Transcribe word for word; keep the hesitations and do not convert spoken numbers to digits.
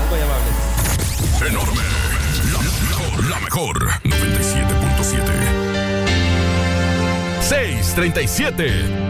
muy amables. Enorme. La mejor, la mejor. noventa y siete punto siete. seiscientos treinta y siete.